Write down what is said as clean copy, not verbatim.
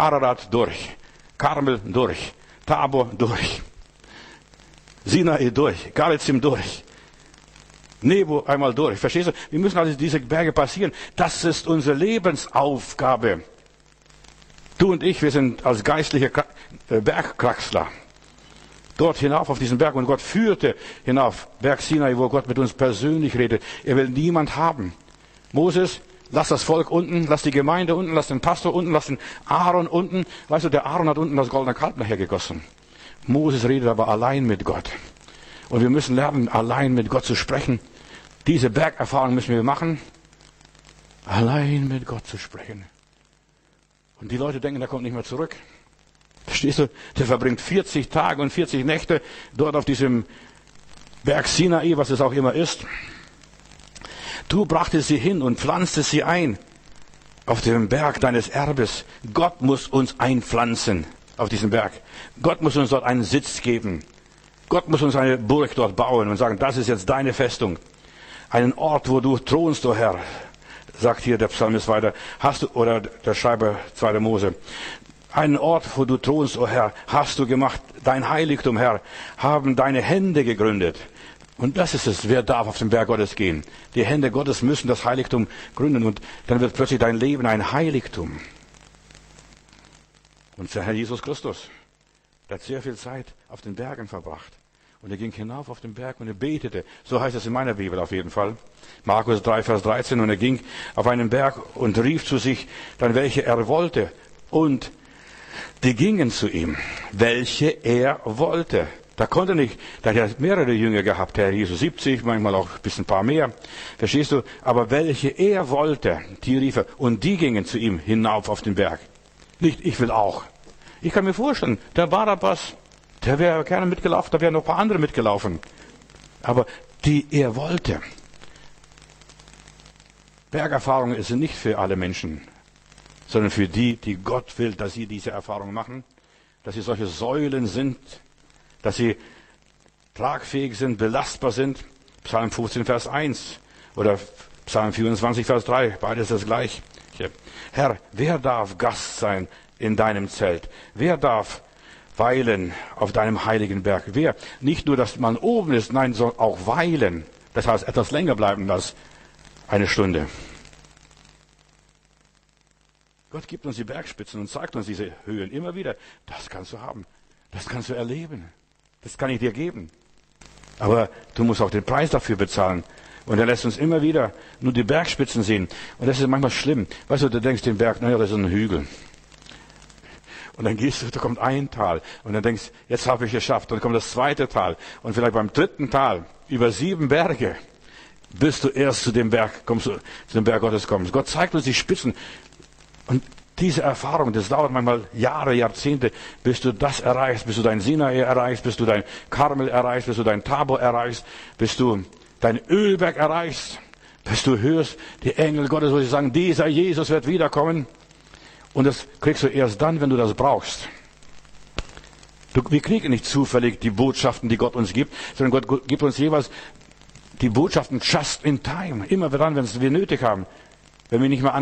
Ararat durch, Karmel durch, Tabor durch, Sinai durch, Garizim durch, Nebo einmal durch. Verstehst du? Wir müssen also diese Berge passieren. Das ist unsere Lebensaufgabe. Du und ich, wir sind als geistliche Bergkraxler. Dort hinauf auf diesen Berg. Und Gott führte hinauf, Berg Sinai, wo Gott mit uns persönlich redet. Er will niemand haben. Moses, lass das Volk unten, lass die Gemeinde unten, lass den Pastor unten, lass den Aaron unten. Weißt du, der Aaron hat unten das goldene Kalb nachher gegossen. Moses redet aber allein mit Gott. Und wir müssen lernen, allein mit Gott zu sprechen. Diese Bergerfahrung müssen wir machen, allein mit Gott zu sprechen. Und die Leute denken, der kommt nicht mehr zurück. Verstehst du? Der verbringt 40 Tage und 40 Nächte dort auf diesem Berg Sinai, was es auch immer ist. Du brachtest sie hin und pflanztest sie ein auf dem Berg deines Erbes. Gott muss uns einpflanzen auf diesen Berg. Gott muss uns dort einen Sitz geben. Gott muss uns eine Burg dort bauen und sagen, das ist jetzt deine Festung. Einen Ort, wo du thronst, o Herr, sagt hier der Psalmist weiter, hast du, oder der Schreiber 2. Mose, einen Ort, wo du thronst, o Herr, hast du gemacht, dein Heiligtum, Herr, haben deine Hände gegründet. Und das ist es, wer darf auf den Berg Gottes gehen? Die Hände Gottes müssen das Heiligtum gründen und dann wird plötzlich dein Leben ein Heiligtum. Und der Herr Jesus Christus, der hat sehr viel Zeit auf den Bergen verbracht. Und er ging hinauf auf den Berg und er betete. So heißt es in meiner Bibel auf jeden Fall. Markus 3, Vers 13. Und er ging auf einen Berg und rief zu sich dann, welche er wollte. Und die gingen zu ihm, welche er wollte. Da konnte nicht, da hat er mehrere Jünger gehabt, der Herr Jesus 70, manchmal auch ein paar mehr. Verstehst du? Aber welche er wollte, die rief er. Und die gingen zu ihm hinauf auf den Berg. Nicht, ich will auch. Ich kann mir vorstellen, der Barabbas, der wäre gerne mitgelaufen, da wären noch ein paar andere mitgelaufen. Aber die er wollte. Bergerfahrungen sind nicht für alle Menschen, sondern für die, die Gott will, dass sie diese Erfahrung machen, dass sie solche Säulen sind, dass sie tragfähig sind, belastbar sind. Psalm 15, Vers 1 oder Psalm 24, Vers 3, beides das gleiche. Herr, wer darf Gast sein in deinem Zelt? Wer darf weilen auf deinem heiligen Berg? Wer? Nicht nur, dass man oben ist, nein, soll auch weilen. Das heißt, etwas länger bleiben als eine Stunde. Gott gibt uns die Bergspitzen und zeigt uns diese Höhen immer wieder. Das kannst du haben. Das kannst du erleben. Das kann ich dir geben. Aber du musst auch den Preis dafür bezahlen. Und er lässt uns immer wieder nur die Bergspitzen sehen. Und das ist manchmal schlimm. Weißt du, du denkst den Berg, naja, das ist ein Hügel. Und dann gehst du, da kommt ein Tal. Und dann denkst, jetzt habe ich es geschafft. Und dann kommt das zweite Tal. Und vielleicht beim dritten Tal, über 7 Berge, bis du erst zu dem Berg kommst, zu dem Berg Gottes kommst. Gott zeigt uns die Spitzen. Und diese Erfahrung, das dauert manchmal Jahre, Jahrzehnte, bis du das erreichst, bis du dein Sinai erreichst, bis du dein Karmel erreichst, bis du dein Tabor erreichst, bis du dein Ölberg erreichst, bis du hörst, die Engel Gottes, wo sie sagen, dieser Jesus wird wiederkommen. Und das kriegst du erst dann, wenn du das brauchst. Wir kriegen nicht zufällig die Botschaften, die Gott uns gibt, sondern Gott gibt uns jeweils die Botschaften just in time. Immer dann, wenn wir nötig haben. Wenn wir nicht mehr